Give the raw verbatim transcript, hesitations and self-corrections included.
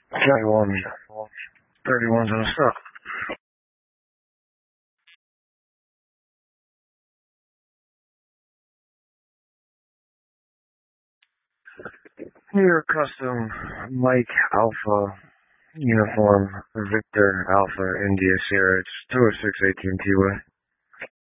thirty-one, thirty-one's on the stop. Here, custom Mike Alpha uniform Victor Alpha India Sierra. It's two oh six eighteen T-Way.